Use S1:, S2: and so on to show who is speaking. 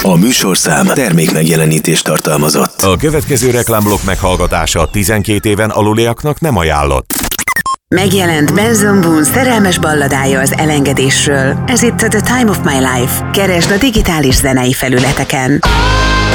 S1: A műsorszám termék megjelenítést tartalmazott.
S2: A következő reklámblokk meghallgatása 12 éven aluliaknak nem ajánlott.
S3: Megjelent Benson Boone szerelmes balladája az elengedésről. Ez itt a The Time of My Life. Keresd a digitális zenei felületeken.